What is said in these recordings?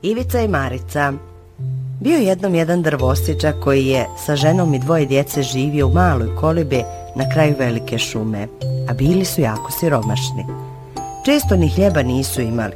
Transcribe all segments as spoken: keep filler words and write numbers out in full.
Ivica i Marica. Bio jednom jedan drvosiđa koji je sa ženom i dvoje djece živio u maloj kolibi na kraju velike šume, a bili su jako siromašni. Često ni hljeba nisu imali.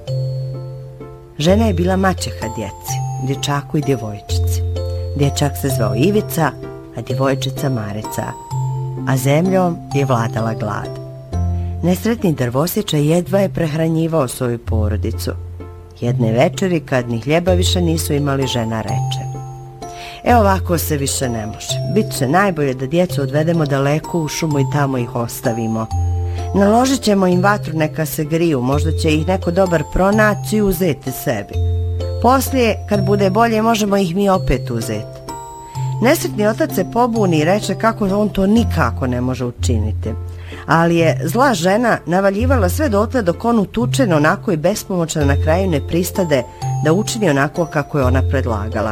Žena je bila maćeha djeci, dječaku i djevojčici. Dječak se zvao Ivica, a djevojčica Marica, a zemljom je vladala glad. Nesretni drvosića jedva je prehranjivao svoju porodicu. Jedne večeri, kad ni hljeba više nisu imali, žena reče: E ovako se više ne može. Bit će najbolje da djecu odvedemo daleko u šumu i tamo ih ostavimo. Naložit ćemo im vatru neka se griju, možda će ih neko dobar pronaći i uzeti sebi. Poslije, kad bude bolje, možemo ih mi opet uzeti. Nesretni otac se pobuni i reče kako on to nikako ne može učiniti. Ali je zla žena navaljivala sve dotle dok on utučen, onako i bespomoćno, na kraju ne pristade da učini onako kako je ona predlagala.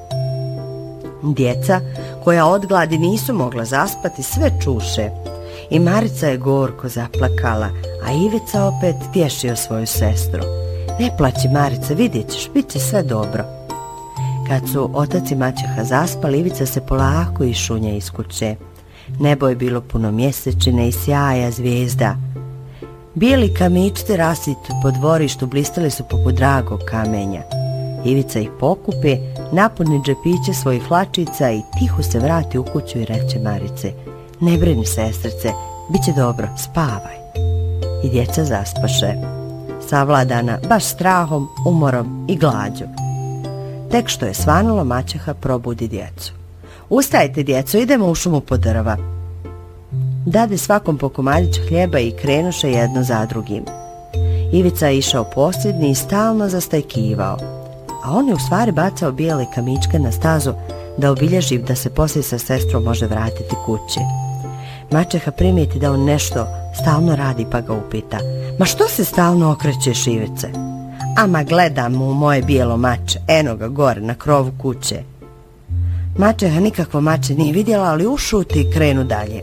Djeca, koja od gladi nisu mogla zaspati, sve čuše. I Marica je gorko zaplakala, a Ivica opet tješio svoju sestru. Ne plaći, Marica, vidjet ćeš, bit će sve dobro. Kad su otac i maćeha zaspali, Ivica se polako išunja iz kuće. Nebo je bilo puno mjesečine i sjaja zvijezda. Bijeli kamičci rasiti po dvorištu blistali su poput dragog kamenja. Ivica ih pokupi, napuni džepiće svojih hlačica i tiho se vrati u kuću i reče Marice: Ne brini, sestrice, bit će dobro, spavaj. I djeca zaspaše, savladana baš strahom, umorom i glađu. Tek što je svanulo, maćeha probudi djecu. Ustajte, djeco, idemo u šumu po drva. Dade svakom po komadić hljeba i krenuše jedno za drugim. Ivica je išao posljednji i stalno zastajkivao, a on je u stvari bacao bijele kamičke na stazu da obilježi da se poslije sa sestrom može vratiti kući. Maćeha primijeti da on nešto stalno radi pa ga upita: Ma što se stalno okrećeš, Ivice? Ama gledam u moje bijelo mače, eno ga gore na krovu kuće. Maćeha nikakvo mače nije vidjela, ali ušuti i krenu dalje.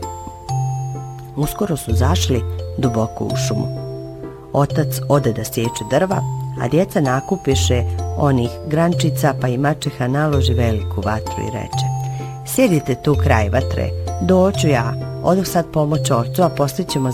Uskoro su zašli duboko u šumu. Otac ode da sječe drva, a djeca nakupiše onih grančica, pa i maćeha naloži veliku vatru i reče: Sjedite tu kraj vatre, doću ja, odoh sad pomoć ocu, a poslije ćemo